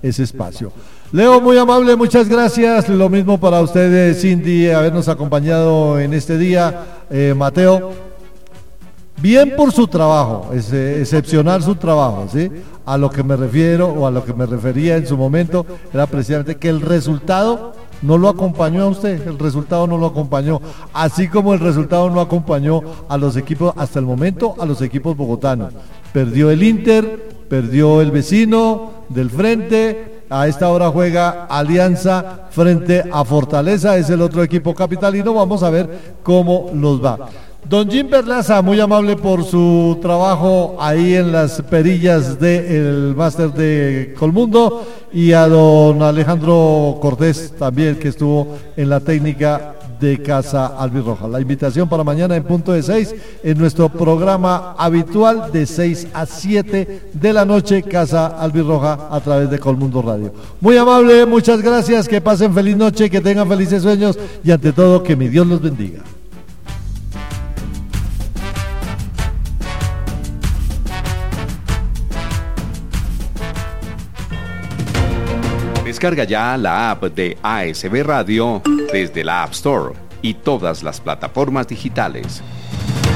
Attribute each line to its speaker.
Speaker 1: ese espacio. Leo, muy amable, muchas gracias. Lo mismo para ustedes, Cindy, habernos acompañado en este día. Mateo, bien por su trabajo, es excepcional su trabajo, ¿sí? A lo que me refiero o a lo que me refería en su momento era precisamente que el resultado no lo acompañó a usted, el resultado no lo acompañó, así como el resultado no acompañó a los equipos, hasta el momento, a los equipos bogotanos. Perdió el Inter, perdió el vecino del frente. A esta hora juega Alianza frente a Fortaleza, es el otro equipo capitalino. Vamos a ver cómo nos va. Don Jim Perlaza, muy amable por su trabajo ahí en las perillas del máster de Colmundo, y a don Alejandro Cortés también, que estuvo en la técnica de Casa Albirroja. La invitación para mañana en punto de 6 en nuestro programa habitual de 6 a 7 de la noche, Casa Albirroja a través de Colmundo Radio. Muy amable, muchas gracias, que pasen feliz noche, que tengan felices sueños y ante todo que mi Dios los bendiga.
Speaker 2: Descarga ya la app de ASB Radio desde la App Store y todas las plataformas digitales.